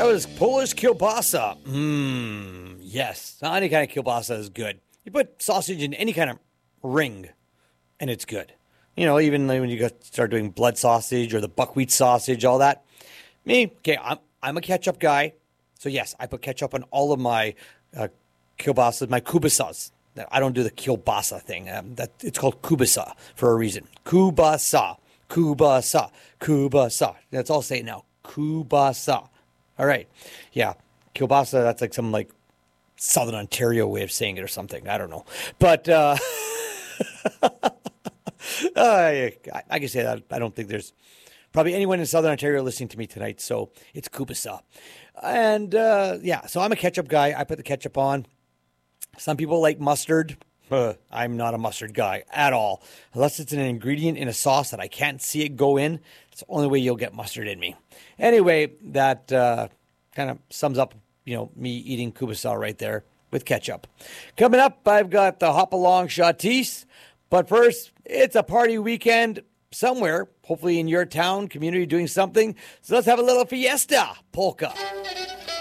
That was Polish kielbasa. Yes. Any kind of kielbasa is good. You put sausage in any kind of ring, and it's good. You know, even when you start doing blood sausage or the buckwheat sausage, all that. I'm a ketchup guy. So, yes, I put ketchup on all of my kielbasa, my kubasas. I don't do the kielbasa thing. It's called kubasa for a reason. Kubasa. Let's all say it now. Kubasa. All right. Yeah. Kielbasa, that's like some Southern Ontario way of saying it or something. I don't know. But I can say that. I don't think there's probably anyone in Southern Ontario listening to me tonight. So it's kubasa. And so I'm a ketchup guy. I put the ketchup on. Some people like mustard. I'm not a mustard guy at all. Unless it's an ingredient in a sauce that I can't see it go in. It's the only way you'll get mustard in me. Anyway, that kind of sums up, me eating kubasa right there with ketchup. Coming up, I've got the Hop Along Shawtees. But first, it's a party weekend somewhere, hopefully in your town, community, doing something. So let's have a little fiesta polka.